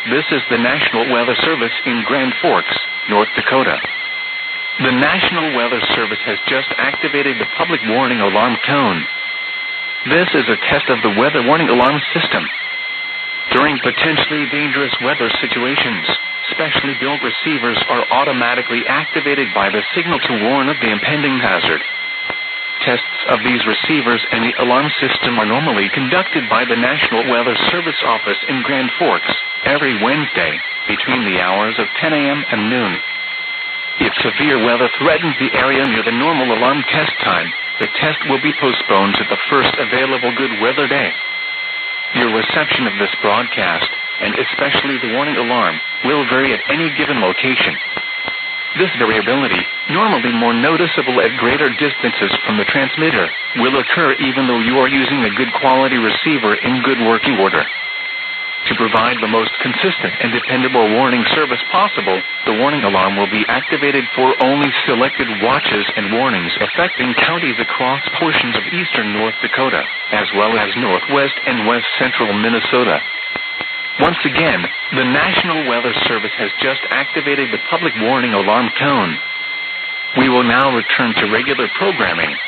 This is the National Weather Service in Grand Forks, North Dakota. The National Weather Service has just activated the public warning alarm tone. This is a test of the weather warning alarm system. During potentially dangerous weather situations, specially built receivers are automatically activated by the signal to warn of the impending hazard. Tests of these receivers and the alarm system are normally conducted by the National Weather Service office in Grand Forks every Wednesday between the hours of 10 a.m. and noon. If severe weather threatens the area near the normal alarm test time, the test will be postponed to the first available good weather day. Your reception of this broadcast, and especially the warning alarm, will vary at any given location. This variability, normally more noticeable at greater distances from the transmitter, will occur even though you are using a good quality receiver in good working order. To provide the most consistent and dependable warning service possible, the warning alarm will be activated for only selected watches and warnings affecting counties across portions of eastern North Dakota, as well as northwest and west central Minnesota. Once again, the National Weather Service has just activated the public warning alarm tone. We will now return to regular programming.